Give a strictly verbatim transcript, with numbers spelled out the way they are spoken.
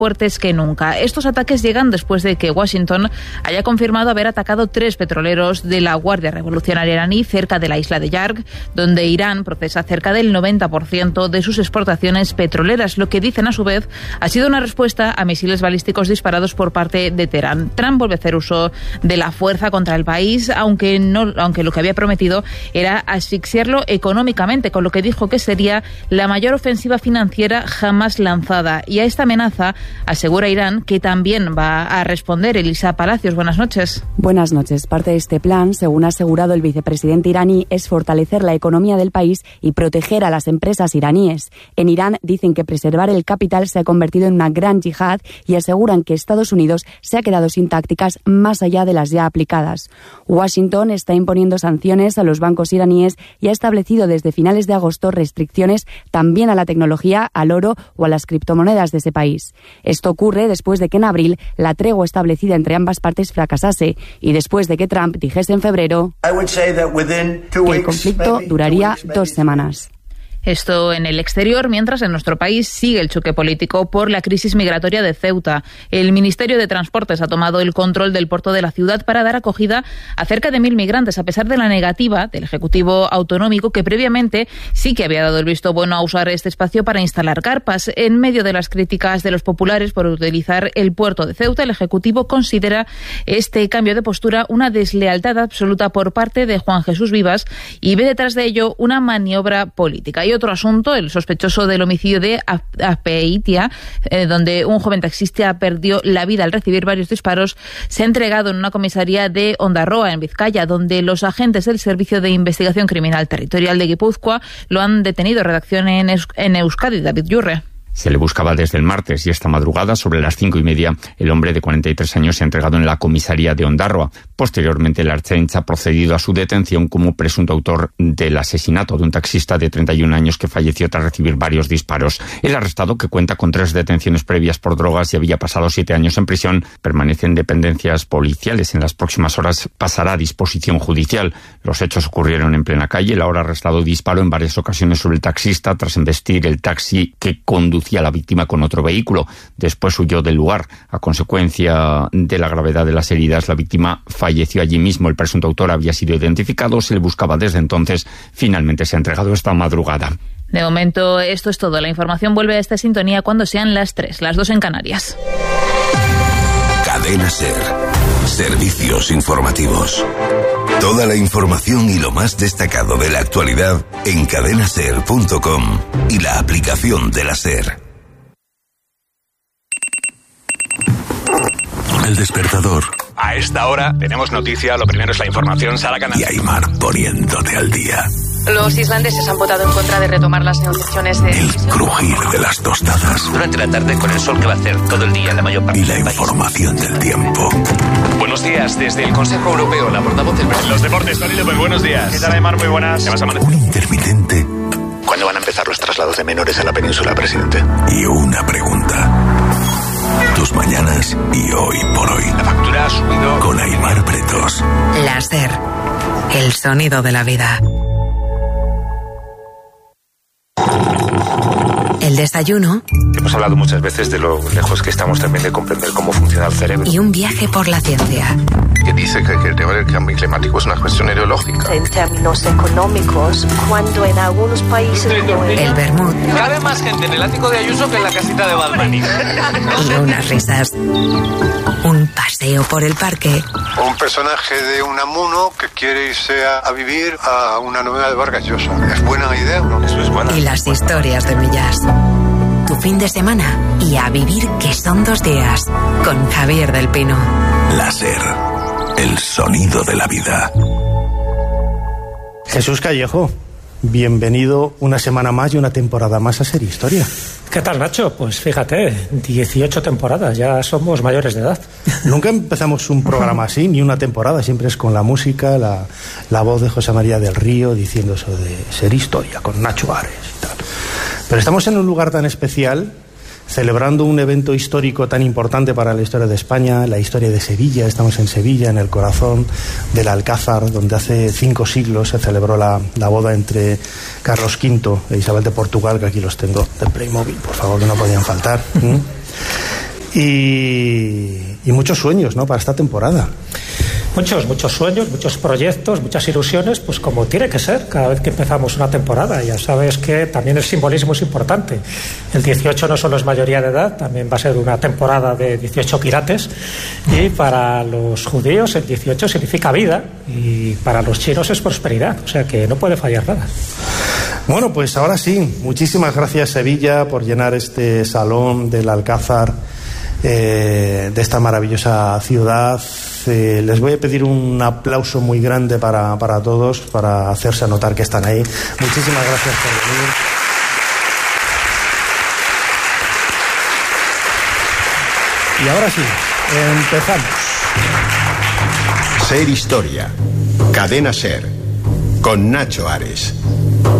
fuertes que nunca. Estos ataques llegan después de que Washington haya confirmado haber atacado tres petroleros de la Guardia Revolucionaria iraní cerca de la isla de Yarg, donde Irán procesa cerca del noventa por ciento de sus exportaciones petroleras, lo que dicen a su vez ha sido una respuesta a misiles balísticos disparados por parte de Teherán. Trump vuelve a hacer uso de la fuerza contra el país, aunque, no, aunque lo que había prometido era asfixiarlo económicamente, con lo que dijo que sería la mayor ofensiva financiera jamás lanzada. Y a esta amenaza asegura Irán que también va a responder. Elisa Palacios, buenas noches. Buenas noches. Parte de este plan, según ha asegurado el vicepresidente iraní, es fortalecer la economía del país y proteger a las empresas iraníes. En Irán dicen que preservar el capital se ha convertido en una gran yihad y aseguran que Estados Unidos se ha quedado sin tácticas más allá de las ya aplicadas. Washington está imponiendo sanciones a los bancos iraníes y ha establecido desde finales de agosto restricciones también a la tecnología, al oro o a las criptomonedas de ese país. Esto ocurre después de que en abril la tregua establecida entre ambas partes fracasase y después de que Trump dijese en febrero que el conflicto duraría dos semanas. Esto en el exterior, mientras en nuestro país sigue el choque político por la crisis migratoria de Ceuta. El Ministerio de Transportes ha tomado el control del puerto de la ciudad para dar acogida a cerca de mil migrantes, a pesar de la negativa del Ejecutivo Autonómico, que previamente sí que había dado el visto bueno a usar este espacio para instalar carpas. En medio de las críticas de los populares por utilizar el puerto de Ceuta, el Ejecutivo considera este cambio de postura una deslealtad absoluta por parte de Juan Jesús Vivas y ve detrás de ello una maniobra política. Y otro asunto, el sospechoso del homicidio de Azpeitia, eh, donde un joven taxista perdió la vida al recibir varios disparos, se ha entregado en una comisaría de Ondarroa, en Vizcaya, donde los agentes del Servicio de Investigación Criminal Territorial de Guipúzcoa lo han detenido. Redacción en, Eus- en Euskadi, David Yurre. Se le buscaba desde el martes y esta madrugada, sobre las cinco y media, el hombre de cuarenta y tres años se ha entregado en la comisaría de Ondarroa. Posteriormente, la Ertzaintza ha procedido a su detención como presunto autor del asesinato de un taxista de treinta y un años que falleció tras recibir varios disparos. El arrestado, que cuenta con tres detenciones previas por drogas y había pasado siete años en prisión, permanece en dependencias policiales. En las próximas horas pasará a disposición judicial. Los hechos ocurrieron en plena calle. El ahora arrestado disparó en varias ocasiones sobre el taxista tras embestir el taxi que conducía a la víctima con otro vehículo. Después huyó del lugar. A consecuencia de la gravedad de las heridas, la víctima falleció allí mismo. El presunto autor había sido identificado, se le buscaba desde entonces. Finalmente se ha entregado esta madrugada. De momento, esto es todo. La información vuelve a esta sintonía cuando sean las tres, las dos en Canarias. Cadena SER. Servicios informativos. Toda la información y lo más destacado de la actualidad en cadena ser punto com y la aplicación de la SER. El despertador. A esta hora tenemos noticia, lo primero es la información, Sara Canal. Y Aymar poniéndote al día. Los islandeses han votado en contra de retomar las negociaciones de... El crujir de las tostadas. Durante la tarde, con el sol que va a hacer todo el día en la mayor parte y la del país. Información del tiempo. Buenos días, desde el Consejo Europeo, la portavoz del... Los deportes, Tony López, buenos días. ¿Qué tal, Aymar? Muy buenas. ¿Qué vas a amanecer? Un intermitente. ¿Cuándo van a empezar los traslados de menores a la península, presidente? Y una pregunta. Tus mañanas y hoy por hoy. La factura ha subido. Con Aymar Pretos. La SER. El sonido de la vida. El desayuno. Hemos hablado muchas veces de lo lejos que estamos también de comprender cómo funciona el cerebro. Y un viaje por la ciencia. Que dice que el tema del cambio climático es una cuestión ideológica. En términos económicos, cuando en algunos países... El vermut. Cabe más gente en el ático de Ayuso que en la casita de Balmani. Y unas risas. Un paseo por el parque. Un personaje de Unamuno que quiere irse a, a vivir a una novela de Vargas Llosa. ¿Es buena idea o no? Eso es bueno. Y las historias de Millás. Tu fin de semana y a vivir que son dos días. Con Javier del Pino. La SER. El sonido de la vida. Jesús Callejo, bienvenido una semana más y una temporada más a Ser Historia. ¿Qué tal, Nacho? Pues fíjate, dieciocho temporadas, ya somos mayores de edad. Nunca empezamos un programa así, ni una temporada, siempre es con la música, la, la voz de José María del Río diciendo eso de Ser Historia, con Nacho Ares y tal. Pero estamos en un lugar tan especial, celebrando un evento histórico tan importante para la historia de España, la historia de Sevilla. Estamos en Sevilla, en el corazón del Alcázar, donde hace cinco siglos se celebró la, la boda entre Carlos quinto e Isabel de Portugal, que aquí los tengo de Playmobil, por favor, que no podían faltar. ¿Mm? y, y muchos sueños, ¿no?, para esta temporada. Muchos, muchos sueños, muchos proyectos, muchas ilusiones, pues como tiene que ser cada vez que empezamos una temporada. Ya sabes que también el simbolismo es importante. El dieciocho no solo es mayoría de edad, también va a ser una temporada de dieciocho quilates, y para los judíos el dieciocho significa vida y para los chinos es prosperidad, o sea que no puede fallar nada. Bueno, pues ahora sí, muchísimas gracias Sevilla por llenar este salón del Alcázar, eh, de esta maravillosa ciudad. Eh, les voy a pedir un aplauso muy grande para, para todos, para hacerse notar que están ahí. Muchísimas gracias por venir. Y ahora sí, empezamos. Ser Historia, Cadena Ser, con Nacho Ares.